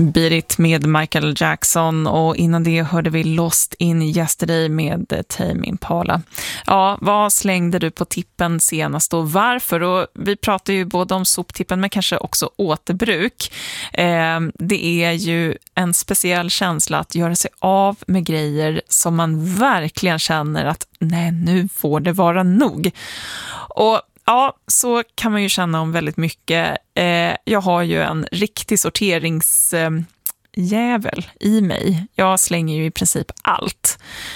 Beat It med Michael Jackson, och innan det hörde vi Lost in Yesterday med Tame Impala. Ja, vad slängde du på tippen senast och varför? Och vi pratar ju både om soptippen men kanske också återbruk. Det är ju en speciell känsla att göra sig av med grejer som man verkligen känner att nej, nu får det vara nog. Och ja, så kan man ju känna om väldigt mycket. Jag har ju en riktig sorteringsjävel i mig. Jag slänger ju i princip allt.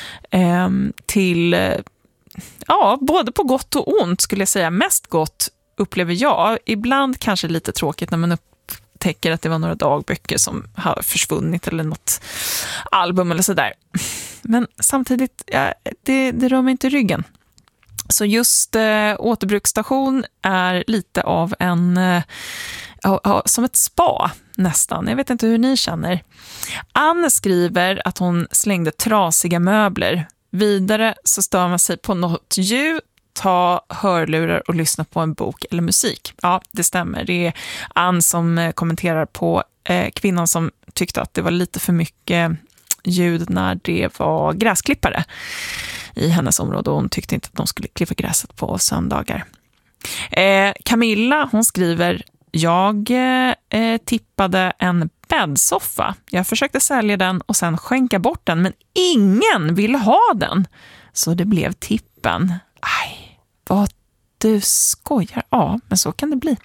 Både på gott och ont skulle jag säga. Mest gott upplever jag. Ibland kanske lite tråkigt när man upptäcker att det var några dagböcker som har försvunnit eller något album eller sådär. Men samtidigt, det rör mig inte i ryggen. Så just återbruksstation är lite av som ett spa nästan. Jag vet inte hur ni känner. Ann skriver att hon slängde trasiga möbler. Vidare så stör man sig på något ljud, ta hörlurar och lyssna på en bok eller musik. Ja, det stämmer. Det är Ann som kommenterar på kvinnan som tyckte att det var lite för mycket ljud när det var gräsklippare i hennes område, och hon tyckte inte att de skulle klippa gräset på söndagar. Camilla, hon skriver: jag tippade en bäddsoffa. Jag försökte sälja den och sen skänka bort den, men ingen ville ha den. Så det blev tippen. Aj, vad du skojar. Ja, men så kan det bli.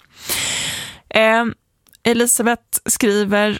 Elisabeth skriver: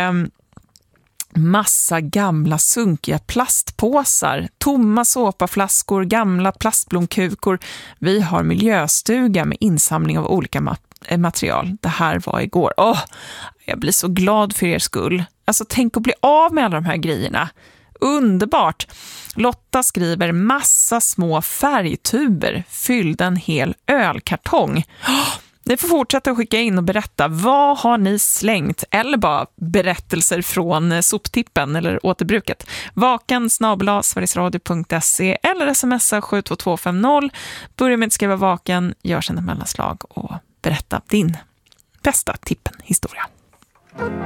massa gamla sunkiga plastpåsar, tomma såpaflaskor, gamla plastblomkukor. Vi har miljöstuga med insamling av olika material. Det här var igår. Jag blir så glad för er skull. Alltså, tänk att bli av med alla de här grejerna. Underbart. Lotta skriver: massa små färgtuber fyllde en hel ölkartong. Ni får fortsätta att skicka in och berätta. Vad har ni slängt? Eller bara berättelser från soptippen eller återbruket. vaken@sverigesradio.se eller smsa 72250. Börja med att skriva vaken, gör sen ett mellanslag och berätta din bästa tippen-historia.